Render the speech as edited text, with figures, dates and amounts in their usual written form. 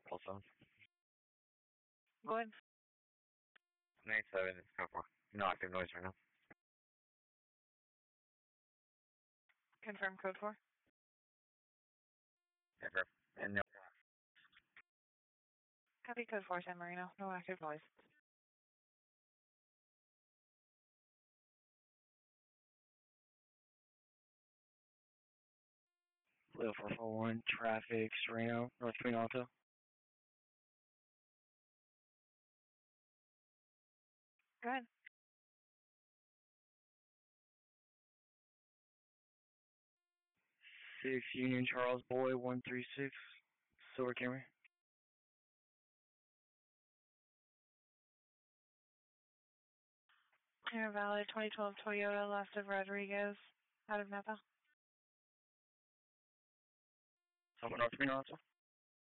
Call phone. Go ahead. 97 is code 4. No active noise right now. Confirm code 4. Confirm. And no. Copy code 4, San Marino. No active noise. Leo 441, traffic, Sereno, North Queen Alto. Go ahead. Six Union Charles Boy 136, Silver Camry. Clear Valley 2012 Toyota, left of Rodriguez, out of Napa. Someone North Queen Alto.